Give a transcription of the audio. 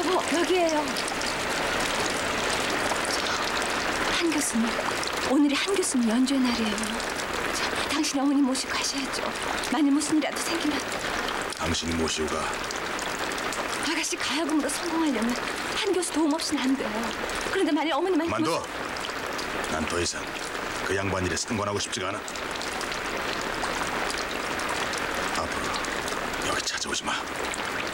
여기에요. 한 교수님, 오늘이 한 교수님 연주의 날이에요. 당신이 어머니 모시고 가셔야죠. 만일 무슨 일이라도 생기면. 당신이 모시고 가. 아가씨 가야금으로 성공하려면 한 교수 도움 없이는 안 돼요. 그런데 만일 어머니만 만둬. 난 더 이상 그 양반 일에 상관하고 싶지가 않아. 앞으로 여기 찾아오지 마.